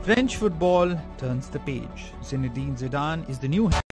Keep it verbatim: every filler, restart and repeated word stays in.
French football turns the page. Zinedine Zidane is the new